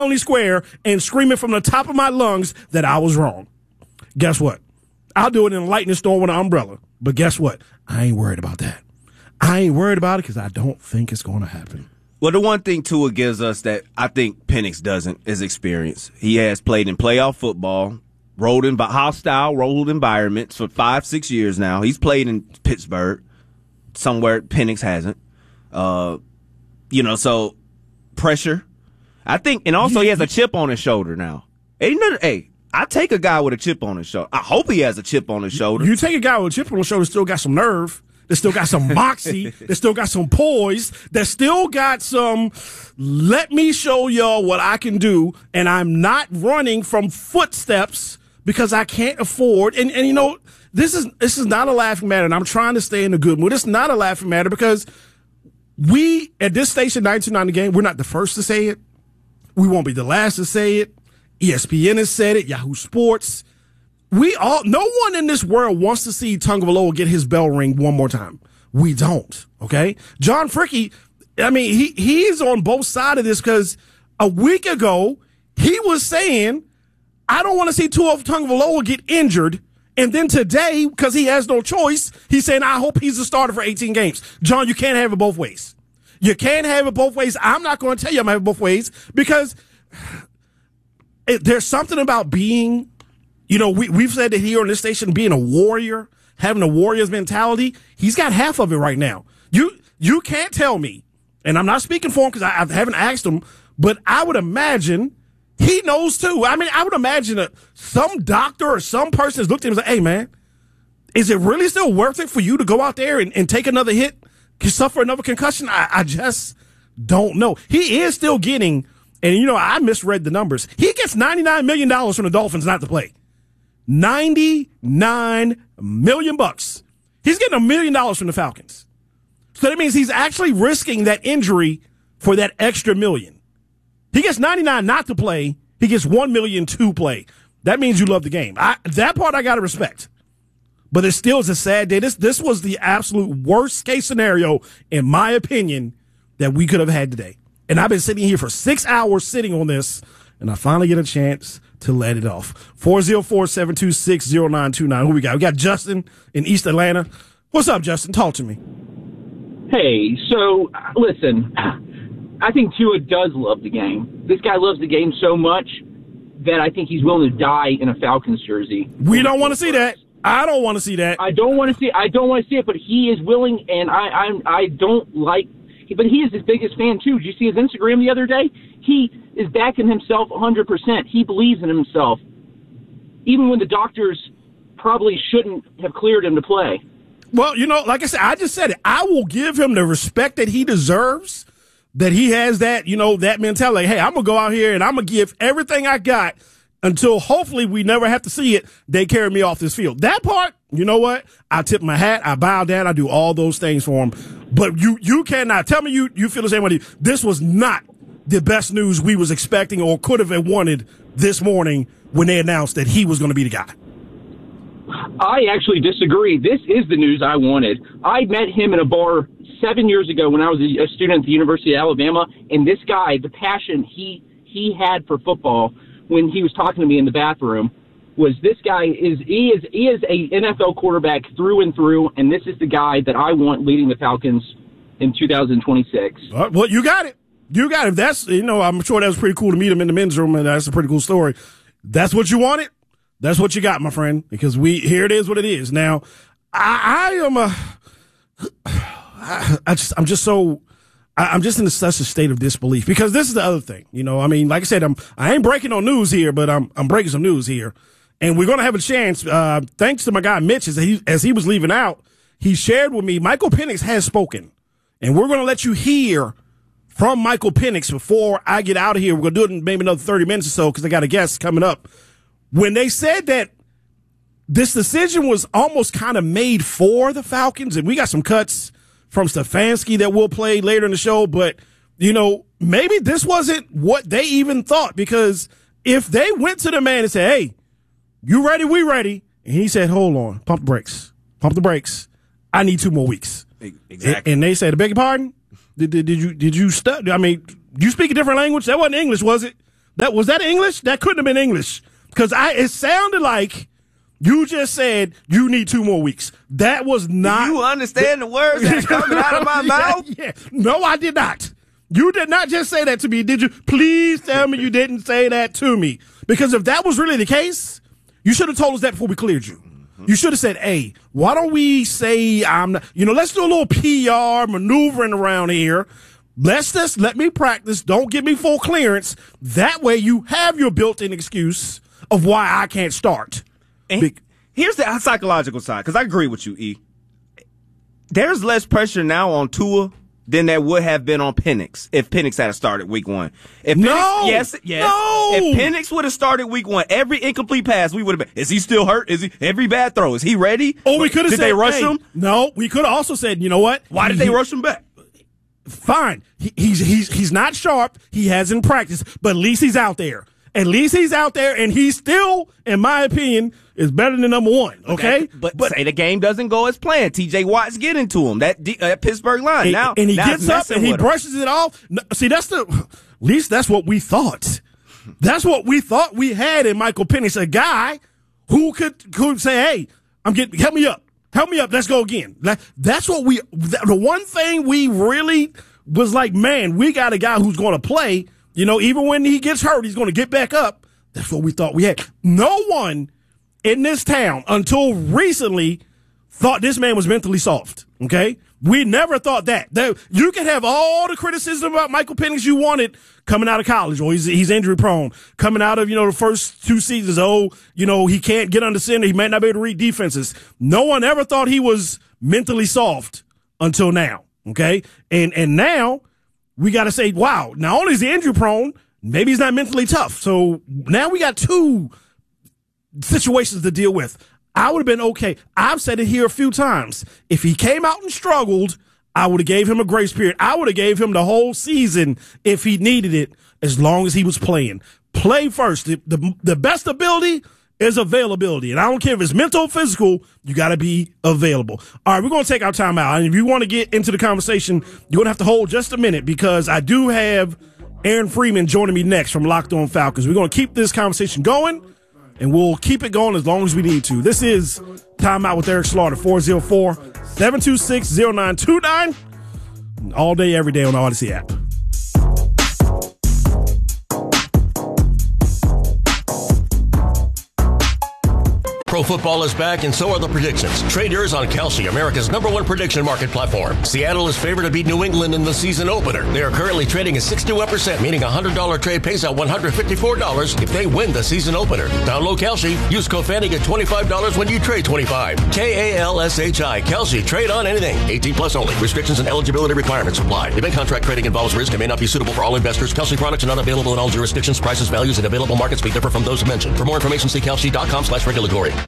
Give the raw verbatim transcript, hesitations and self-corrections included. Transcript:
only square and screaming from the top of my lungs that I was wrong. Guess what? I'll do it in a lightning storm with an umbrella. But guess what? I ain't worried about that. I ain't worried about it because I don't think it's going to happen. Well, the one thing Tua gives us that I think Penix doesn't is experience. He has played in playoff football, rolled in hostile, rolled environments for five, six years now. He's played in Pittsburgh, somewhere Penix hasn't. Uh, you know, so pressure. I think, and also he has a chip on his shoulder now. Ain't nothing, hey, I take a guy with a chip on his shoulder. I hope he has a chip on his shoulder. You take a guy with a chip on his shoulder, still got some nerve. That still got some moxie. That still got some poise. That still got some, let me show y'all what I can do. And I'm not running from footsteps because I can't afford. And, and you know, this is, this is not a laughing matter. And I'm trying to stay in a good mood. It's not a laughing matter because we, at this station, ninety-two point nine The Game, we're not the first to say it. We won't be the last to say it. E S P N has said it. Yahoo Sports. We all, no one in this world wants to see Tagovailoa get his bell ring one more time. We don't, okay? John Fricky, I mean, he, he's on both sides of this because a week ago, he was saying, I don't want to see Tua Tagovailoa get injured. And then today, because he has no choice, he's saying, I hope he's the starter for eighteen games. John, you can't have it both ways. You can't have it both ways. I'm not going to tell you I'm going to have it both ways because it, there's something about being, you know, we, we've said that here on this station, being a warrior, having a warrior's mentality, he's got half of it right now. You you can't tell me, and I'm not speaking for him because I, I haven't asked him, but I would imagine he knows too. I mean, I would imagine that some doctor or some person has looked at him and said, hey, man, is it really still worth it for you to go out there and, and take another hit, suffer another concussion? I, I just don't know. He is still getting, and, you know, I misread the numbers. He gets ninety-nine million dollars from the Dolphins not to play. ninety-nine million bucks. He's getting a million dollars from the Falcons. So that means he's actually risking that injury for that extra million. He gets ninety-nine not to play. He gets one million to play. That means you love the game. I, that part I got to respect. But it still is a sad day. This, this was the absolute worst case scenario, in my opinion, that we could have had today. And I've been sitting here for six hours sitting on this, and I finally get a chance to let it off. four oh four, seven two six, oh nine two nine. Who we got? We got Justin in East Atlanta. What's up, Justin? Talk to me. Hey, so, listen, I think Tua does love the game. This guy loves the game so much that I think he's willing to die in a Falcons jersey. We don't want to see that. I don't want to see that. I don't want to see I don't want to see it, but he is willing, and I I'm, I don't like but he is his biggest fan, too. Did you see his Instagram the other day? He is backing himself one hundred percent. He believes in himself, even when the doctors probably shouldn't have cleared him to play. Well, you know, like I said, I just said it. I will give him the respect that he deserves, that he has that, you know, that mentality. Hey, I'm going to go out here and I'm going to give everything I got until hopefully we never have to see it. They carry me off this field. That part, you know what? I tip my hat. I bow down. I do all those things for him. But you, you cannot tell me you, you feel the same way. This was not the best news we was expecting or could have wanted this morning when they announced that he was going to be the guy. I actually disagree. This is the news I wanted. I met him in a bar seven years ago when I was a student at the University of Alabama, and this guy, the passion he he had for football when he was talking to me in the bathroom was this guy is he is he is a N F L quarterback through and through, and this is the guy that I want leading the Falcons in two thousand twenty-six. Uh, well, you got it. You got it. That's, you know, I'm sure that was pretty cool to meet him in the men's room, and that's a pretty cool story. That's what you wanted. That's what you got, my friend, because we, here it is what it is. Now, I, I am a, I, I just, I'm just so, I, I'm just in such a state of disbelief because this is the other thing, you know, I mean, like I said, I'm, I ain't breaking no news here, but I'm, I'm breaking some news here, and we're going to have a chance, uh, thanks to my guy Mitch, as he, as he was leaving out, he shared with me, Michael Penix has spoken, and we're going to let you hear from Michael Penix before I get out of here. We're going to do it in maybe another thirty minutes or so because I got a guest coming up. When they said that this decision was almost kind of made for the Falcons, and we got some cuts from Stefanski that we'll play later in the show, but, you know, maybe this wasn't what they even thought, because if they went to the man and said, hey, you ready, we ready, and he said, hold on, pump the brakes, pump the brakes, I need two more weeks. Exactly. And they said, I beg your pardon? Did, did, did you, did you stu- I mean, you speak a different language? That wasn't English, was it? That was that English? That couldn't have been English because I. It sounded like you just said you need two more weeks. That was not. Do you understand the words that are coming out of my mouth? Yeah, yeah. No, I did not. You did not just say that to me, did you? Please tell me you didn't say that to me. Because if that was really the case, you should have told us that before we cleared you. You should have said, hey, why don't we say I'm not, you know, let's do a little P R maneuvering around here. Let's just let me practice. Don't give me full clearance. That way you have your built-in excuse of why I can't start. And Be- here's the psychological side, because I agree with you, E. There's less pressure now on Tua than there would have been on Penix if Penix had started week one. If Penix, no, yes, yes. No. If Penix would have started week one, every incomplete pass we would have been. Is he still hurt? Is he every bad throw? Is he ready? Oh, we could have said. Did they rush hey, him? No, we could have also said, you know what? Why did he, they rush him back? Fine, he, he's he's he's not sharp. He hasn't practiced, but at least he's out there. At least he's out there, and he still, in my opinion, is better than number one. Okay, but, but, but say the game doesn't go as planned. T J Watt's getting to him. That uh, that Pittsburgh line and, now, and he now gets up and he brushes it off. No, see, that's the at least that's what we thought. That's what we thought we had in Michael Penix, a guy who could could say, "Hey, I'm getting help me up, help me up. Let's go again." That, that's what we. The one thing we really was like, man, we got a guy who's going to play. You know, even when he gets hurt, he's going to get back up. That's what we thought we had. No one in this town until recently thought this man was mentally soft. Okay? We never thought that. that you can have all the criticism about Michael Penix you wanted coming out of college, or he's, he's injury prone. Coming out of, you know, the first two seasons, oh, you know, he can't get under center. He might not be able to read defenses. No one ever thought he was mentally soft until now. Okay? And, and now we got to say, wow, not only is he injury prone, maybe he's not mentally tough. So now we got two situations to deal with. I would have been okay. I've said it here a few times. If he came out and struggled, I would have gave him a grace period. I would have gave him the whole season if he needed it, as long as he was playing. Play first. The, the, the best ability is availability. And I don't care if it's mental or physical, you got to be available. All right, we're going to take our time out. And if you want to get into the conversation, you're going to have to hold just a minute, because I do have Aaron Freeman joining me next from Locked On Falcons. We're going to keep this conversation going, and we'll keep it going as long as we need to. This is Time Out with Eric Slaughter, four oh four, seven two six, oh nine two nine, all day, every day on the Odyssey app. Pro football is back, and so are the predictions. Trade yours on Kalshi, America's number one prediction market platform. Seattle is favored to beat New England in the season opener. They are currently trading at sixty-one percent, meaning a one hundred dollars trade pays out one hundred fifty-four dollars if they win the season opener. Download Kalshi. Use code Fanny, get twenty-five dollars when you trade twenty-five. K A L S H I. Kalshi. Trade on anything. eighteen plus only. Restrictions and eligibility requirements apply. Event contract trading involves risk and may not be suitable for all investors. Kalshi products are not available in all jurisdictions. Prices, values, and available markets may differ from those mentioned. For more information, see Kalshi dot com slash regulatory.